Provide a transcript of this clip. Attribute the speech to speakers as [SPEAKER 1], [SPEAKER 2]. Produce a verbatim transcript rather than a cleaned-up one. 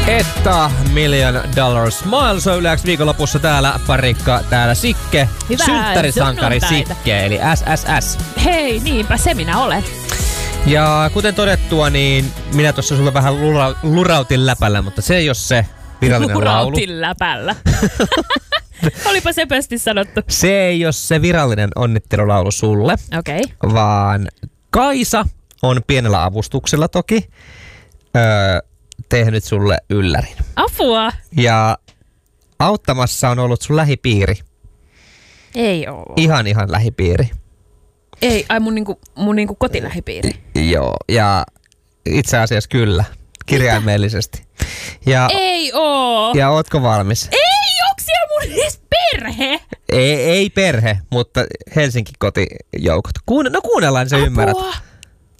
[SPEAKER 1] Että Million Dollar Smile on yleensä viikonlopussa täällä Parikka, täällä Sikke.
[SPEAKER 2] Hyvää
[SPEAKER 1] synttärisankari
[SPEAKER 2] sunnuntaita.
[SPEAKER 1] Sikke, eli S S S.
[SPEAKER 2] Hei, niinpä se minä olen.
[SPEAKER 1] Ja kuten todettua, niin minä tuossa sulle vähän lura, lurautin läpällä, mutta se ei ole se virallinen laulu.
[SPEAKER 2] Lurautin läpällä. Olipa sepesti sanottu.
[SPEAKER 1] Se ei ole se virallinen onnittelulaulu sulle,
[SPEAKER 2] Okei. Okay.
[SPEAKER 1] vaan Kaisa on pienellä avustuksella toki öö, tehnyt sulle yllärin.
[SPEAKER 2] Apua.
[SPEAKER 1] Ja auttamassa on ollut sun lähipiiri.
[SPEAKER 2] Ei oo.
[SPEAKER 1] Ihan ihan lähipiiri.
[SPEAKER 2] Ei, ai mun, niinku, mun niinku kotilähipiiri.
[SPEAKER 1] Joo, ja itse asiassa kyllä, kirjaimellisesti. Ja,
[SPEAKER 2] Ei oo.
[SPEAKER 1] ja ootko valmis?
[SPEAKER 2] Ei, onks siellä mun edes perhe?
[SPEAKER 1] Ei, ei perhe, mutta Helsinki-kotijoukot. Kuun, no kuunnellaan, niin sä
[SPEAKER 2] Apua.
[SPEAKER 1] ymmärrät.